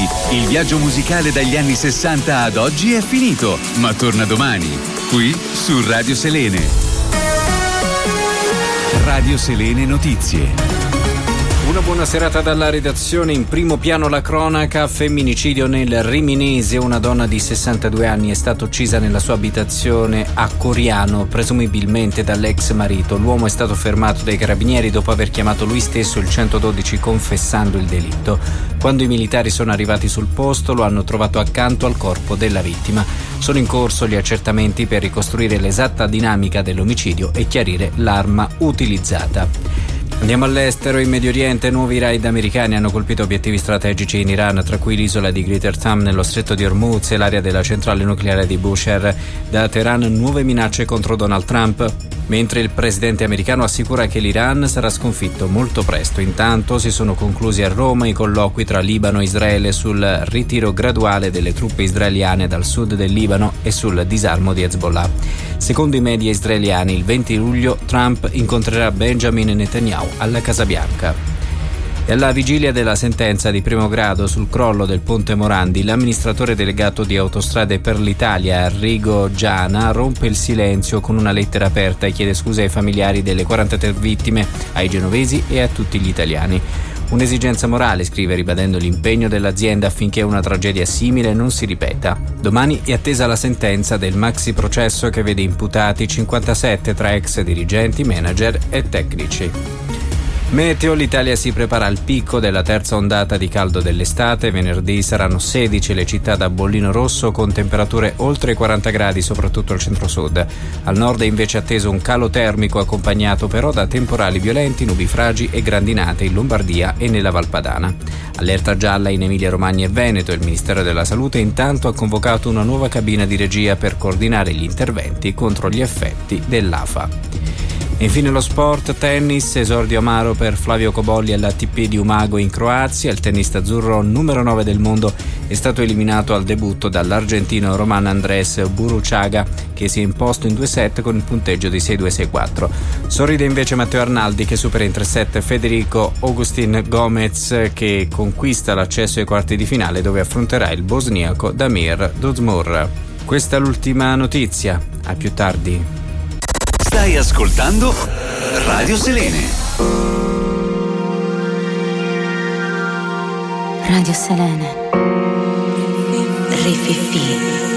Il viaggio musicale dagli anni 60 ad oggi è finito, ma torna domani, qui su Radio Selene. Radio Selene Notizie. Una buona serata dalla redazione. In primo piano la cronaca: femminicidio nel Riminese. Una donna di 62 anni è stata uccisa nella sua abitazione a Coriano, presumibilmente dall'ex marito. L'uomo è stato fermato dai carabinieri dopo aver chiamato lui stesso il 112 confessando il delitto. Quando i militari sono arrivati sul posto lo hanno trovato accanto al corpo della vittima. Sono in corso gli accertamenti per ricostruire l'esatta dinamica dell'omicidio e chiarire l'arma utilizzata. Andiamo all'estero. In Medio Oriente nuovi raid americani hanno colpito obiettivi strategici in Iran, tra cui l'isola di Greater Tam nello stretto di Hormuz e l'area della centrale nucleare di Bushehr. Da Teheran nuove minacce contro Donald Trump, mentre il presidente americano assicura che l'Iran sarà sconfitto molto presto. Intanto si sono conclusi a Roma i colloqui tra Libano e Israele sul ritiro graduale delle truppe israeliane dal sud del Libano e sul disarmo di Hezbollah. Secondo i media israeliani, il 20 luglio Trump incontrerà Benjamin Netanyahu alla Casa Bianca. E alla vigilia della sentenza di primo grado sul crollo del ponte Morandi, l'amministratore delegato di Autostrade per l'Italia, Arrigo Giana, rompe il silenzio con una lettera aperta e chiede scusa ai familiari delle 43 vittime, ai genovesi e a tutti gli italiani. Un'esigenza morale, scrive, ribadendo l'impegno dell'azienda affinché una tragedia simile non si ripeta. Domani è attesa la sentenza del maxi processo che vede imputati 57 tra ex dirigenti, manager e tecnici. Meteo: l'Italia si prepara al picco della terza ondata di caldo dell'estate. Venerdì saranno 16 le città da bollino rosso con temperature oltre i 40 gradi, soprattutto al centro-sud. Al nord è invece atteso un calo termico accompagnato però da temporali violenti, nubifragi e grandinate in Lombardia e nella Val Padana. Allerta gialla in Emilia-Romagna e Veneto. Il Ministero della Salute intanto ha convocato una nuova cabina di regia per coordinare gli interventi contro gli effetti dell'AFA. E infine lo sport: tennis, esordio amaro per Flavio Cobolli all'ATP di Umago in Croazia. Il tennista azzurro numero 9 del mondo è stato eliminato al debutto dall'argentino Roman Andrés Buruchaga, che si è imposto in 2 set con il punteggio di 6-2-6-4. Sorride invece Matteo Arnaldi, che supera in 3 set Federico Agustin Gomez, che conquista l'accesso ai quarti di finale, dove affronterà il bosniaco Damir Duzmur. Questa è l'ultima notizia. A più tardi. Stai ascoltando Radio Selene. Radio Selene. Rififi.